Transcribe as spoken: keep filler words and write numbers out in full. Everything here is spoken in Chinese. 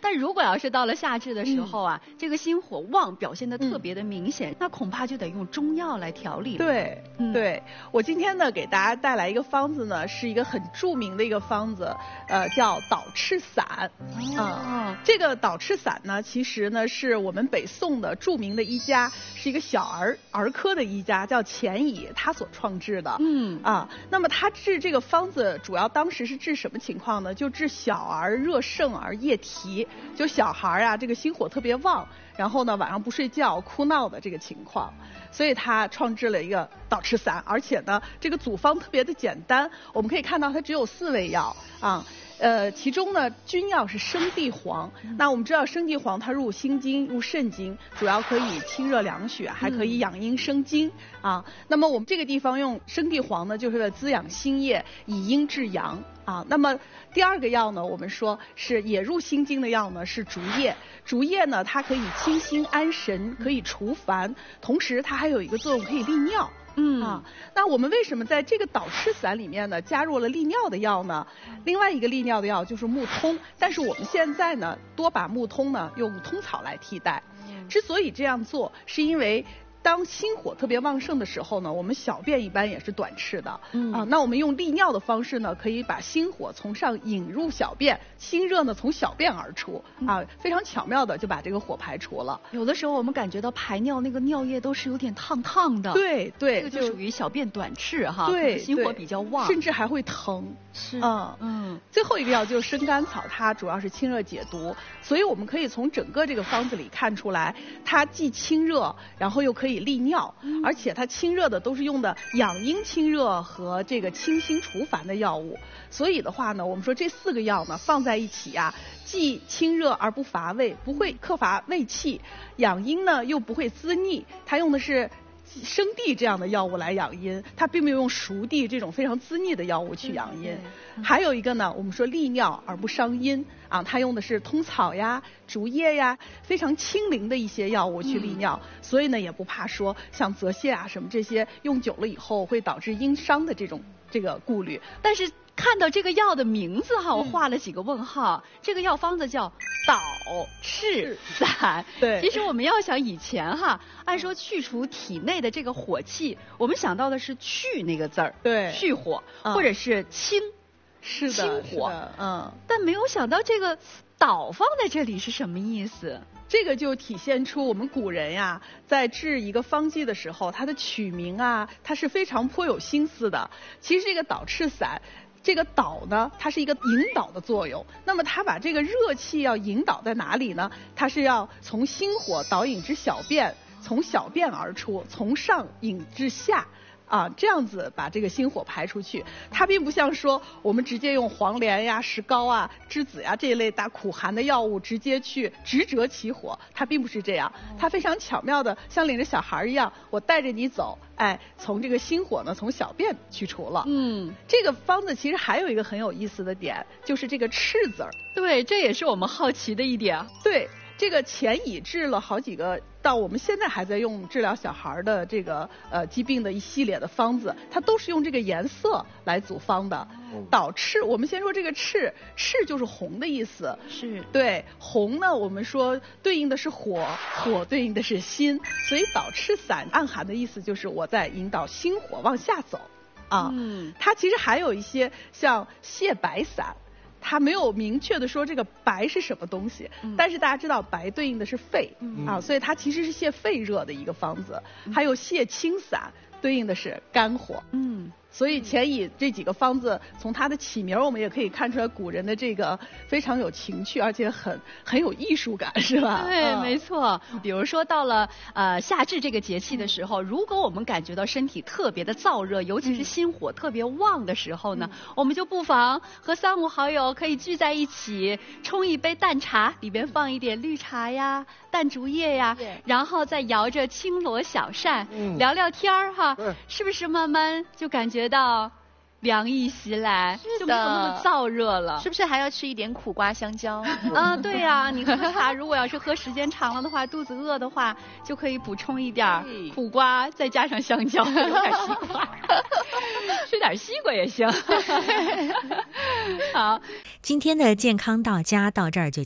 但如果要是到了夏至的时候啊，嗯、这个心火旺表现得特别的明显，嗯、那恐怕就得用中药来调理了。 对，嗯、对，我今天呢给大家带来一个方子呢，是一个很著名的一个方子，呃，叫导赤散。哦、嗯，这个导赤散呢，其实呢是我们北宋的著名的医家，是一个小儿儿科的医家，叫钱乙，他所创制的。嗯啊，那么他治这个方子，主要当时是治什么情况呢？就治小儿热盛而夜啼，就小孩啊，这个心火特别旺，然后呢晚上不睡觉、哭闹的这个情况，所以他创制了一个导赤散，而且呢这个组方特别的简单，我们可以看到它只有四味药啊。呃，其中呢，君药是生地黄。那我们知道生地黄它入心经、入肾经，主要可以清热凉血，还可以养阴生津啊。那么我们这个地方用生地黄呢，就是为了滋养心液，以阴制阳啊。那么第二个药呢，我们说是也入心经的药呢，是竹叶。竹叶呢，它可以清心安神，可以除烦，同时它还有一个作用，可以利尿。嗯啊，那我们为什么在这个导赤散里面呢加入了利尿的药呢？另外一个利尿的药就是木通，但是我们现在呢多把木通呢用通草来替代。之所以这样做，是因为当心火特别旺盛的时候呢，我们小便一般也是短赤的。嗯啊，那我们用利尿的方式呢，可以把心火从上引入小便，心热呢从小便而出啊，非常巧妙的就把这个火排除了。 有的时候我们感觉到排尿那个尿液都是有点烫烫的。 对对， 这个就属于小便短赤哈。 对， 心火比较旺， 甚至还会疼。 是， 嗯嗯。最后一个药就是生甘草，它主要是清热解毒，所以我们可以从整个这个方子里看出来，它既清热，然后又可以利尿。而且它清热的都是用的养阴清热和这个清心除烦的药物，所以的话呢，我们说这四个药呢放在一起啊，既清热而不乏味，不会克乏胃气；养阴呢又不会滋腻，它用的是生地这样的药物来养阴，它并没有用熟地这种非常滋腻的药物去养阴。还有一个呢，我们说利尿而不伤阴啊，它用的是通草呀、竹叶呀，非常清灵的一些药物去利尿，嗯、所以呢也不怕说像泽泻啊什么这些用久了以后会导致阴伤的这种这个顾虑。 但是看到这个药的名字哈，我画了几个问号。嗯、这个药方子叫导赤散。 对， 其实我们要想以前哈，按说去除体内的这个火气，我们想到的是去那个字儿， 对， 去火， 嗯、 或者是清， 是的， 清火， 嗯。 但没有想到这个导放在这里是什么意思？ 这个就体现出我们古人呀，在治一个方剂的时候，它的取名啊，它是非常颇有心思的。其实这个导赤散，这个导呢，它是一个引导的作用。那么它把这个热气要引导在哪里呢？它是要从心火导引至小便，从小便而出，从上引至下。啊，这样子把这个心火排出去，它并不像说我们直接用黄连呀、石膏啊、栀子呀这一类大苦寒的药物直接去直折其火，它并不是这样，它非常巧妙的像领着小孩一样，我带着你走，哎，从这个心火呢从小便去除了。嗯，这个方子其实还有一个很有意思的点，就是这个赤字儿。 对，这也是我们好奇的一点。 对。这个钱乙治了好几个，到我们现在还在用治疗小孩的这个呃疾病的一系列的方子，它都是用这个颜色来组方的。导赤，我们先说这个赤，赤就是红的意思。 是。 对，红呢，我们说对应的是火，火对应的是心，所以导赤散暗含的意思就是我在引导心火往下走啊。嗯。它其实还有一些像泻白散。它没有明确的说这个白是什么东西，嗯、但是大家知道白对应的是肺、嗯、啊，所以它其实是泻肺热的一个方子。嗯、还有泻清散对应的是肝火。嗯。所以钱乙这几个方子，从它的起名我们也可以看出来古人的这个非常有情趣，而且很很有艺术感，是吧？ 对，嗯、没错。比如说到了呃夏至这个节气的时候，如果我们感觉到身体特别的燥热，尤其是心火特别旺的时候呢，嗯、我们就不妨和三五好友可以聚在一起，冲一杯淡茶，里边放一点绿茶呀、淡竹叶呀，然后再摇着青罗小扇，嗯、聊聊天儿哈，嗯、是不是慢慢就感觉到凉意袭来，就没有那么燥热了？ 是不是还要吃一点苦瓜香蕉？ 啊，对呀、啊，你喝茶如果要是喝时间长了的话，肚子饿的话，就可以补充一点苦瓜，再加上香蕉，有点西瓜，吃点西瓜也行。好， 今天的健康到家到这儿就